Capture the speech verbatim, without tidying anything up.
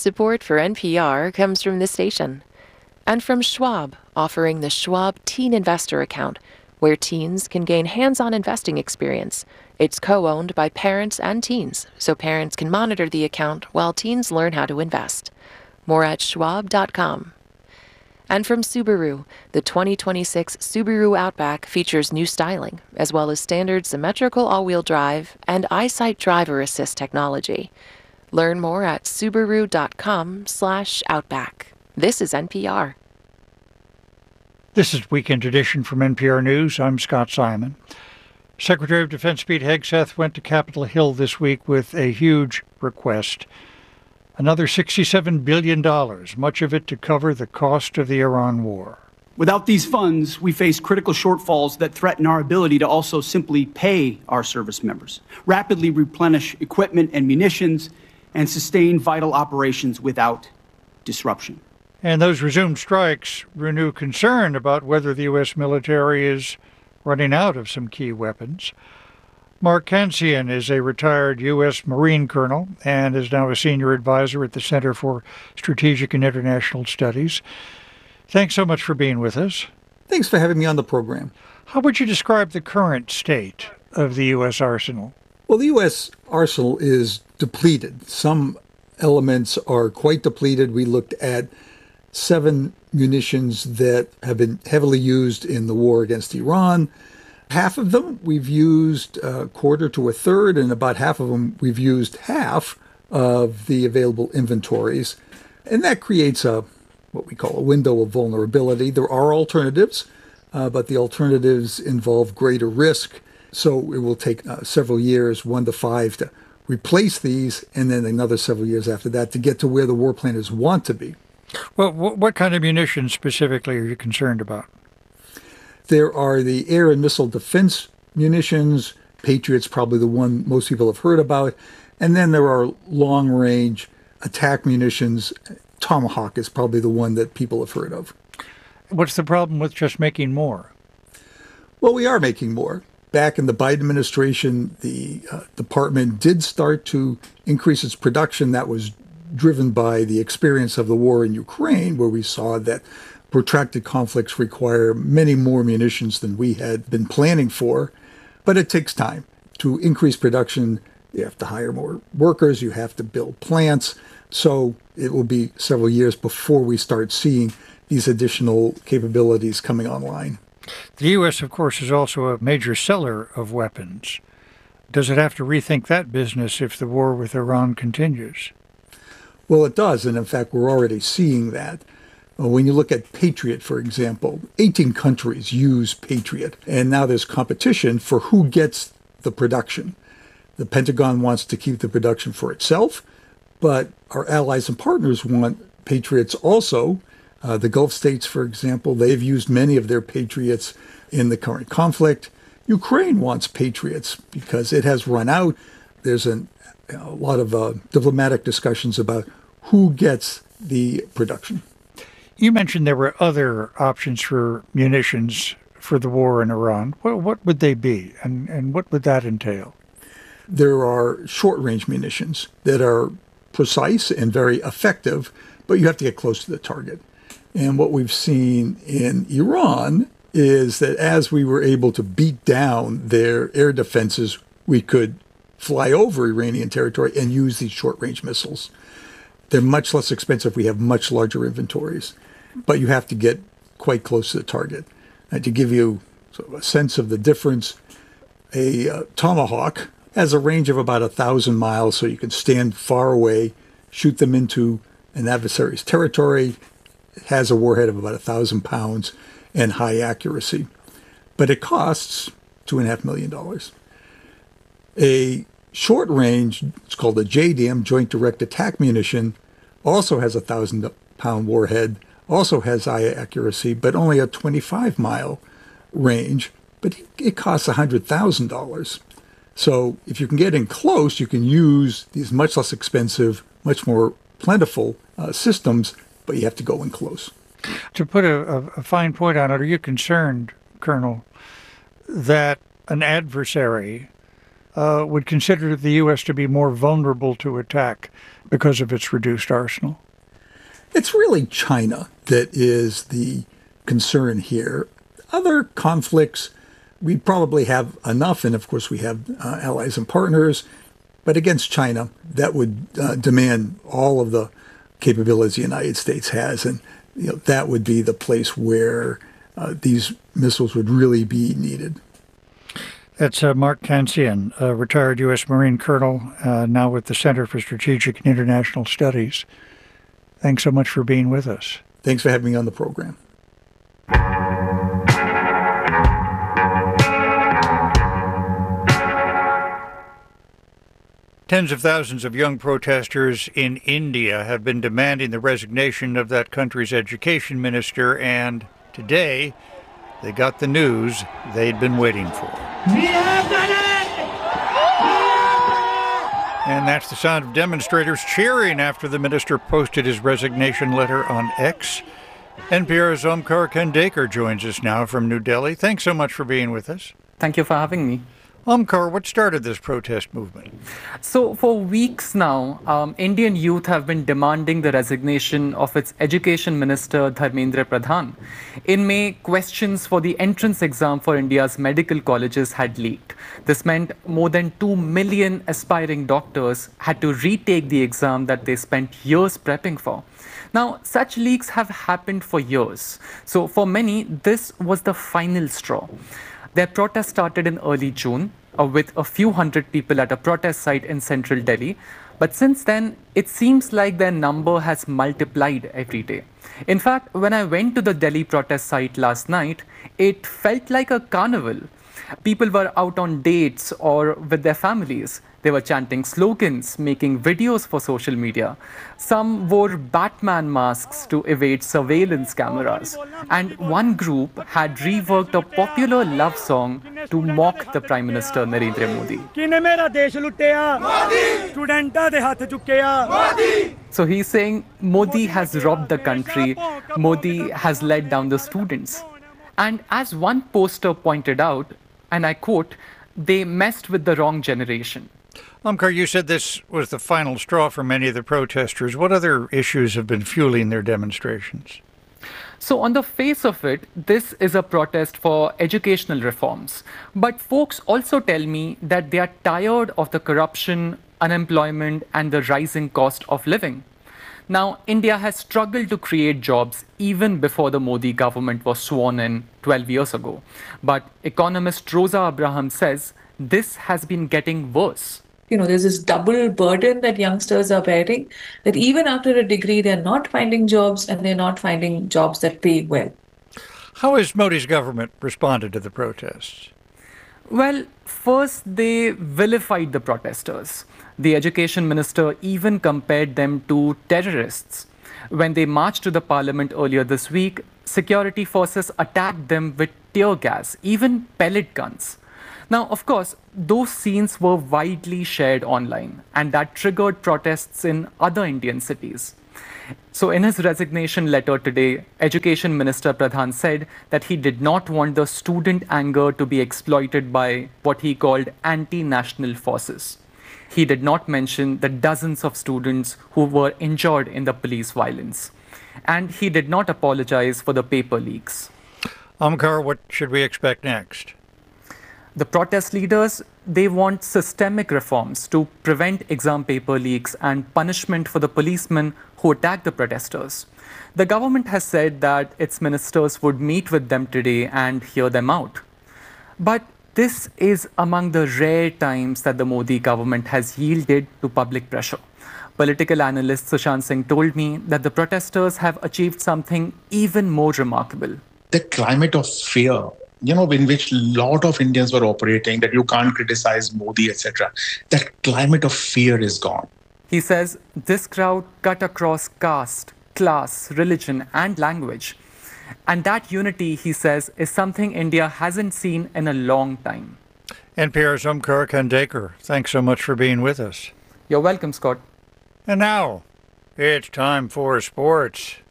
Support for N P R comes from this station and from Schwab, offering the Schwab Teen Investor Account, where teens can gain hands-on investing experience. It's co-owned by parents and teens, so parents can monitor the account while teens learn how to invest. More at schwab dot com. And from Subaru, the twenty twenty-six Subaru Outback features new styling, as well as standard symmetrical all-wheel drive and EyeSight driver assist technology. Learn more at subaru dot com slash outback. This is N P R. This is Weekend Edition from N P R News. I'm Scott Simon. Secretary of Defense Pete Hegseth went to Capitol Hill this week with a huge request. Another sixty-seven billion dollars, much of it to cover the cost of the Iran war. Without these funds, we face critical shortfalls that threaten our ability to also simply pay our service members, rapidly replenish equipment and munitions, and sustain vital operations without disruption. And those resumed strikes renew concern about whether the U S military is running out of some key weapons. Mark Cancian is a retired U S Marine colonel and is now a senior advisor at the Center for Strategic and International Studies. Thanks so much for being with us. Thanks for having me on the program. How would you describe the current state of the U S arsenal? Well, the U S arsenal is depleted. Some elements are quite depleted. We looked at seven munitions that have been heavily used in the war against Iran. Half of them we've used a quarter to a third, and about half of them we've used half of the available inventories. And that creates a what we call a window of vulnerability. There are alternatives, uh, but the alternatives involve greater risk. So it will take uh, several years, one to five, to replace these, and then another several years after that to get to where the war planners want to be. Well, what kind of munitions specifically are you concerned about? There are the air and missile defense munitions. Patriot's probably the one most people have heard about. And then there are long-range attack munitions. Tomahawk is probably the one that people have heard of. What's the problem with just making more? Well, we are making more. Back in the Biden administration, the uh, department did start to increase its production. That was driven by the experience of the war in Ukraine, where we saw that protracted conflicts require many more munitions than we had been planning for. But it takes time. To increase production, you have to hire more workers, you have to build plants. So it will be several years before we start seeing these additional capabilities coming online. The U S, of course, is also a major seller of weapons. Does it have to rethink that business if the war with Iran continues? Well, it does, and in fact, we're already seeing that. When you look at Patriot, for example, eighteen countries use Patriot, and now there's competition for who gets the production. The Pentagon wants to keep the production for itself, but our allies and partners want Patriots also. Uh, the Gulf states, for example, they've used many of their Patriots in the current conflict. Ukraine wants Patriots because it has run out. There's an, a lot of uh, diplomatic discussions about who gets the production. You mentioned there were other options for munitions for the war in Iran. What, what would they be, and, and what would that entail? There are short-range munitions that are precise and very effective, but you have to get close to the target. And what we've seen in Iran is that as we were able to beat down their air defenses, we could fly over Iranian territory and use these short-range missiles. They're much less expensive. We have much larger inventories, but you have to get quite close to the target. And to give you sort of a sense of the difference, a uh, Tomahawk has a range of about a thousand miles, so you can stand far away, shoot them into an adversary's territory. It has a warhead of about a thousand pounds and high accuracy, but it costs two and a half million dollars. A short range, it's called a J D A M, Joint Direct Attack Munition, also has a thousand pound warhead, also has high accuracy, but only a twenty-five mile range, but it costs one hundred thousand dollars. So if you can get in close, you can use these much less expensive, much more plentiful uh, systems, but you have to go in close. To put a, a, a fine point on it, are you concerned, Colonel, that an adversary uh, would consider the U S to be more vulnerable to attack because of its reduced arsenal? It's really China that is the concern here. Other conflicts, we probably have enough, and of course we have uh, allies and partners, but against China, that would uh, demand all of the capabilities the United States has, and you know, that would be the place where uh, these missiles would really be needed. That's uh, Mark Cancian, a retired U S Marine colonel, uh, now with the Center for Strategic and International Studies. Thanks so much for being with us. Thanks for having me on the program. Tens of thousands of young protesters in India have been demanding the resignation of that country's education minister, and today they got the news they'd been waiting for. And that's the sound of demonstrators cheering after the minister posted his resignation letter on X. N P R's Omkar Khandekar joins us now from New Delhi. Thanks so much for being with us. Thank you for having me. Omkar, what started this protest movement? So for weeks now, um, Indian youth have been demanding the resignation of its education minister, Dharmendra Pradhan. In May, questions for the entrance exam for India's medical colleges had leaked. This meant more than two million aspiring doctors had to retake the exam that they spent years prepping for. Now, such leaks have happened for years. So for many, this was the final straw. Their protest started in early June uh, with a few hundred people at a protest site in central Delhi. But since then, it seems like their number has multiplied every day. In fact, when I went to the Delhi protest site last night, it felt like a carnival. People were out on dates or with their families. They were chanting slogans, making videos for social media. Some wore Batman masks to evade surveillance cameras. And one group had reworked a popular love song to mock the Prime Minister Narendra Modi. So he's saying Modi has robbed the country, Modi has let down the students. And as one poster pointed out, and I quote, they messed with the wrong generation. Omkar, you said this was the final straw for many of the protesters. What other issues have been fueling their demonstrations? So on the face of it, this is a protest for educational reforms. But folks also tell me that they are tired of the corruption, unemployment, and the rising cost of living. Now, India has struggled to create jobs even before the Modi government was sworn in twelve years ago. But economist Rosa Abraham says this has been getting worse. You know, there's this double burden that youngsters are bearing, that even after a degree, they're not finding jobs and they're not finding jobs that pay well. How has Modi's government responded to the protests? Well, first they vilified the protesters. The education minister even compared them to terrorists. When they marched to the parliament earlier this week, security forces attacked them with tear gas, even pellet guns. Now, of course, those scenes were widely shared online, and that triggered protests in other Indian cities. So in his resignation letter today, Education Minister Pradhan said that he did not want the student anger to be exploited by what he called anti-national forces. He did not mention the dozens of students who were injured in the police violence. And he did not apologize for the paper leaks. Omkar, what should we expect next? The protest leaders, they want systemic reforms to prevent exam paper leaks and punishment for the policemen who attacked the protesters. The government has said that its ministers would meet with them today and hear them out. But this is among the rare times that the Modi government has yielded to public pressure. Political analyst Sushant Singh told me that the protesters have achieved something even more remarkable. The climate of fear, you know, in which a lot of Indians were operating, that you can't criticize Modi, et cetera. That climate of fear is gone. He says this crowd cut across caste, class, religion, and language. And that unity, he says, is something India hasn't seen in a long time. N P R's Omkar Khandekar, thanks so much for being with us. You're welcome, Scott. And now, it's time for sports.